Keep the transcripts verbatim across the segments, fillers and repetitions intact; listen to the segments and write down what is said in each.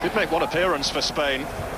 Did make one appearance for Spain,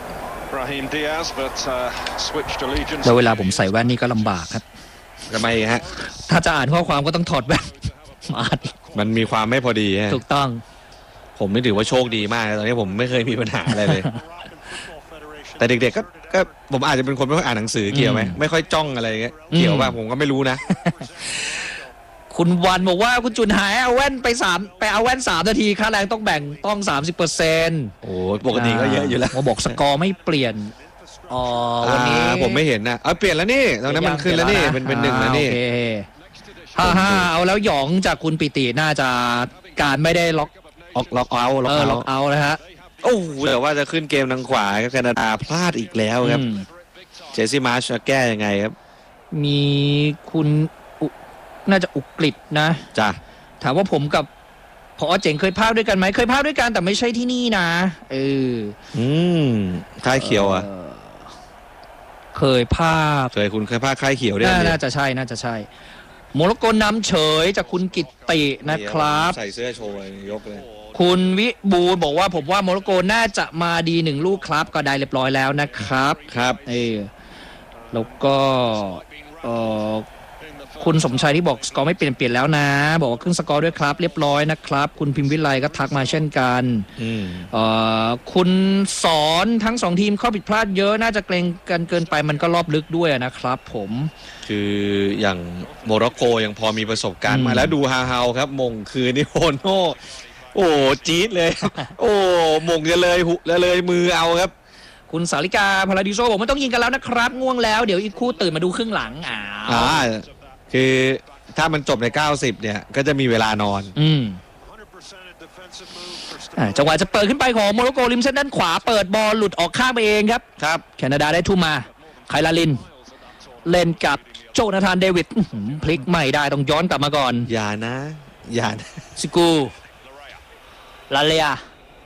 Brahim Diaz, but uh, switched allegiance. แล้วเวลาผมใส่แว่นนี่ก็ลำบากครับทำไมฮะถ้าจะอ่านข้อความก็ต้องถอดแว่นมาดมันมีความไม่พอดีฮะถูกต้องผมนี่ถือว่าโชคดีมากตอนนี้ผมไม่เคยมีปัญหาอะไรเลย แต่เด็กๆก็ก็ผมอาจจะเป็นคนไม่ค่อยอ่านหนังสือเกี่ยวไหมไม่ค่อยจ้องอะไรเงี้ยเกี่ยวป่ะผมก็ไม่รู้นะคุณวันบอกว่าคุณจุนหายเอาแว่นไปสามไปเอาแว่นสามนาทีค่าแรงต้องแบ่งต้องสามสิบเปอร์เซ็นต์โอ้ปกติก็เยอะอยู่แล้วมาบอกสกอร์ไม่เปลี่ยนอ๋อวันนี้ผมไม่เห็นนะเอาเปลี่ยนแล้วนี่ตอนนั้นมันขึ้นแล้วนี่เป็นเป็นหนึ่งแล้วนี่โอเคฮ่าฮ่าเอาแล้วหยองจากคุณปิติน่าจะการไม่ได้ล็อกออกล็อกเอาล็เออกอเอาล็อกเอาท์นะฮะโอ้แต่ว่าจะขึ้นเกมทางขวาครับแคนาดาพลาดอีกแล้วครับอืมเจสซี่มาร์ชจะแก้ยังไงครับมีคุณอุน่าจะอุกฤษนะจ้ะถามว่าผมกับพอเจ๋งเคยพากด้วยกันไหมเคยพากด้วยกันแต่ไม่ใช่ที่นี่นะเอออืมค่ายเขียวอ่ะเคยพากเคยคุณเคยพาค่ายเขียวด้วยน่าเนี่ยน่าจะใช่น่าจะใช่โมร็อกโกนำเฉยจากคุณกิตตินะครับใส่เสื้อโชว์ยกเลยคุณวิบูลย์บอกว่าผมว่าโมร็อกโกน่าจะมาดีหนึ่งลูกครับก็ได้เรียบร้อยแล้วนะครับครับเออแล้วก็เออคุณสมชัยที่บอกสกอร์ไม่เปลี่ยนเปลี่ยนแล้วนะ บอกว่าขึ้นสกอร์ด้วยครับเรียบร้อยนะครับคุณพิมพ์วิไลก็ทักมาเช่นกันอืมเอ่อคุณสอนทั้งสองทีมข้อผิดพลาดเยอะน่าจะเกรงกันเกินไปมันก็รอบลึกด้วยนะครับผมคืออย่างโมร็อกโกยังพอมีประสบการอืณ์มมาแล้วดูฮาเฮาครับมงคืนนี่โอโน่โอ้จี๊ดเลย โอ้มงจะเลยหุจะเลยมือเอาครับคุณสาริกาพาราดิโซบอกไม่ต้องยิงกันแล้วนะครับง่วงแล้วเดี๋ยวอีกคู่ตื่นมาดูครึ่งหลังอ้าวอ่าคือถ้ามันจบในเก้าสิบเนี่ยก็จะมีเวลานอนอืม one hundred percent a defensive move for อ่า Spain. จังหวะจะเปิดขึ้นไปของโมร็อกโกริมเส้นด้านขวาเปิดบอลหลุดออกข้างไปเองครับครับแคนาดาได้ทุ่มมาไคลาลิน เล่นกับโจนาธานเดวิดอื้อหือพลิกไม่ได้ต้องย้อนกลับมาก่อนอย่านะ อย่านะซิกูลาเลีย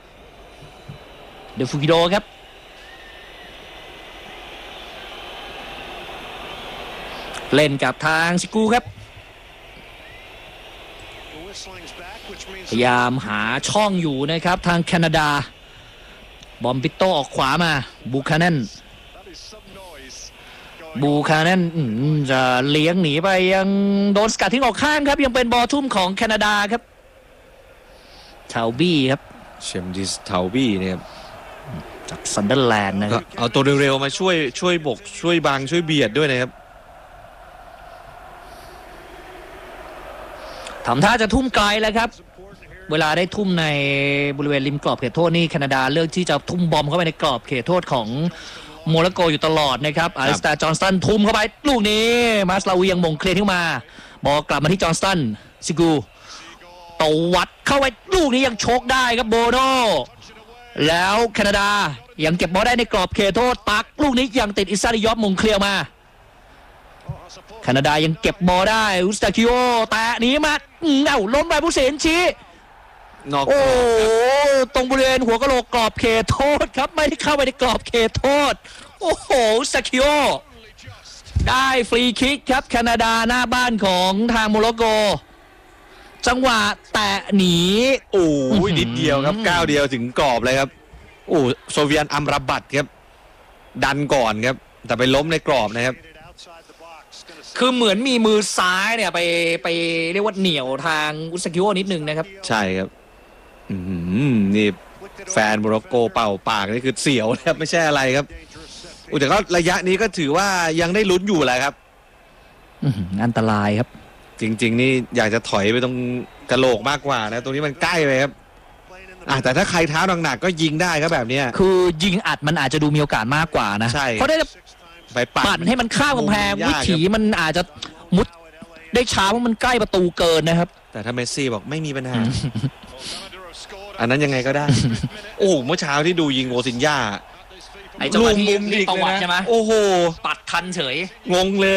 เดฟูกิโดครับเล่นกับทางซิกูครับ The whistling's back, which means พยายามหาช่องอยู่นะครับทางแคนาดา บอมปิโตออกขวามาบูคาเนน that is some noise going บูคาเนนอื้อหือจะเลี้ยงหนีไปยังโดนสกัดทิ้งออกข้างครับยังเป็นบอลทุ่มของแคนาดาครับชาวบี้ครับเชมดิสเทาบี้เนี่ยครับจากซันเดอร์แลนด์นะคก็รับเอาตัวเร็วๆมาช่วยช่วยบกช่วยบังช่วยเบียดด้วยนะครับทำท่าจะทุ่มไกลแล้วครับ important here. เวลาได้ทุ่มในบริเวณริมกรอบเขตโทษนี่แคนาดาเลือกที่จะทุ่มบอมเข้าไปในกรอบเขตโทษของโมร็อกโกอยู่ตลอดนะครับอาริสตาจอห์นสตันทุ่มเข้าไปลูกนี้มาสลาวียังมงเคลียร์ขึ้นมาบอลกลับมาที่จอห์นสตันซิกูตวัดเข้าไปลูกนี้ยังโชกได้ครับโบโนแล้วแคนาดายังเก็บบอลได้ในกรอบเขตโทษตักลูกนี้ยังติดอิซาริยอฟมงเคลียร์มาแคนาดายังเก็บบอลได้อุสตาคิโอแตะหนีมาอื้อเอ้าล้มไปผู้เสียชี้นอกโอ้โหตรงบริเวณหัวกะโหลกกรอบเขตโทษครับไม่ได้เข้าไปในกรอบเขตโทษโอ้โหซาคิโอได้ฟรีคิกครับแคนาดาหน้าบ้านของทางโมร็อกโกจังหวะแตะหนีโอ้ยนิดเดียวครับก้าวเดียวถึงกรอบเลยครับโอ้โซเวียนอัมราบัตครับดันก่อนครับแต่ไปล้มในกรอบนะครับ Outside the box. Gonna set คือเหมือนมีมือซ้ายเนี่ยไปไปเรียกว่าเหนียวทางอุสคิโอนิดนึงนะครับใช่ครับอืมนี่แฟนโมร็อกโกเป่าปากนี่คือเสียวนะครับไม่ใช่อะไรครับ dangerous set อุยแต่ก็ระยะนี้ก็ถือว่ายังได้ลุ้นอยู่แหละครับอื้อหืออันตรายครับจริง ๆ นี่อยากจะถอยไปตรงกะโหลกมากกว่านะตรงนี้มันใกล้ไปครับ playing in the อ่ะแต่ถ้าใครเท้าหนักๆก็ยิงได้ครับแบบเนี้ยคือยิงอัดมันอาจจะดูมีโอกาสมากกว่านะใช่เพราะได้ six times ไปปัดปั่นให้มันข้ามกำแพงยากวิครับถีมันอาจจะมุดได้ช้าเพราะมันใกล้ประตูเกินนะครับแต่ถ้าเมสซี่บอกไม่มีปัญหา Alejandro scored อันนั้นยังไงก็ได้ โอ้โหเมื่อเช้าที่ดูยิงโวซินญ่า at this FIFA ไอ้จังหวะที่มุมมีอีกตเลยวัดนะใช่ไหมโอ้โหปัดทันเฉยงงเลย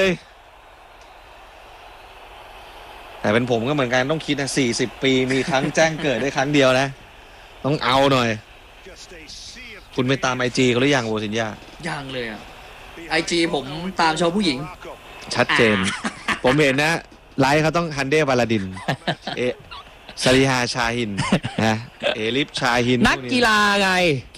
แต่เป็นผมก็เหมือนกันต้องคิดนะสี่สิบปีมีครั้งแจ้งเกิดได้ครั้งเดียวนะ ต้องเอาหน่อย just a sea of คุณไปตามไอจีเขาหรือยังโวซินญ่ายังเลยอ่ะ ไอจีผมตามชาวผู้หญิง Morocco. ชัดเจน ผมเห็นนะ ไลฟ์เขาต้องฮันเดบาลาดิน เอซาริฮาชาฮินนะเอลิฟชาฮินนักกีฬาไง